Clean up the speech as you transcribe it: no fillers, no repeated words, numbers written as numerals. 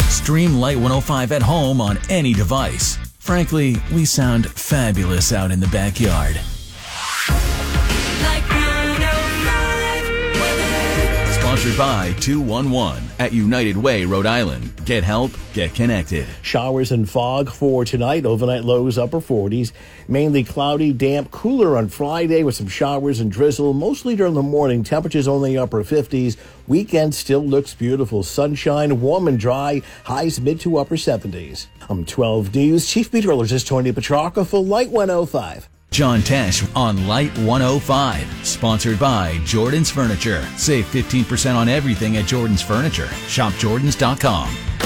Stream Light 105 at home on any device. Frankly, we sound fabulous out in the backyard. Light 105 weather. Sponsored by 211 at United Way, Rhode Island. Get help, get connected. Showers and fog for tonight. Overnight lows upper 40s. Mainly cloudy, damp, cooler on Friday with some showers and drizzle. Mostly during the morning. Temperatures only upper 50s. Weekend still looks beautiful. Sunshine, warm and dry. Highs mid to upper 70s. I'm 12 News Chief Meteorologist Tony Petrarca for Light 105. John Tesh on Light 105. Sponsored by Jordan's Furniture. Save 15% on everything at Jordan's Furniture. ShopJordans.com.